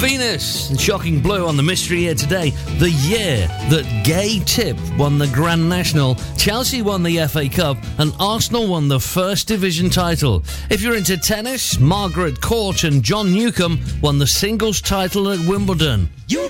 Venus and Shocking Blue on the Mystery Year today. The year that Gay Tip won the Grand National, Chelsea won the FA Cup, and Arsenal won the First Division title. If you're into tennis, Margaret Court and John Newcombe won the singles title at Wimbledon. You